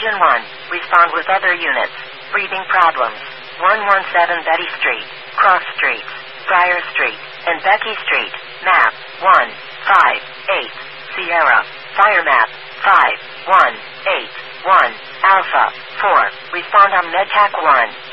Division 1, respond with other units. Breathing problems. 117 Betty Street, Cross Streets, Friar Street, and Becky Street. Map 158 Sierra. Fire map 5181 Alpha 4. Respond on MedTac 1.